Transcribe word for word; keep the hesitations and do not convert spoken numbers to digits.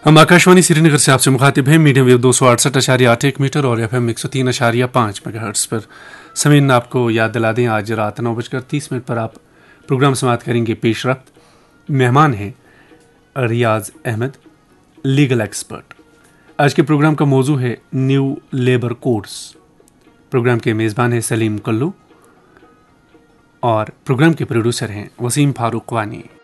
हम आकाशवाणी श्रीनगर से आपसे मुखातिब हैं। मीडियम वेव दो सौ अड़सठ अशारिया आठ एक मीटर और एफ एम एक सौ तीन अशारिया पाँच मेगाहर्ट्ज पर। समीन आपको याद दिला दें, आज रात नौ बजकर तीस मिनट पर आप प्रोग्राम समाप्त करेंगे पेशरफ्त। मेहमान हैं रियाज अहमद, लीगल एक्सपर्ट। आज के प्रोग्राम का मौजू है न्यू लेबर कोड्स। प्रोग्राम के मेज़बान हैं सलीम कल्लू और प्रोग्राम के प्रोड्यूसर हैं वसीम फारूक वानी।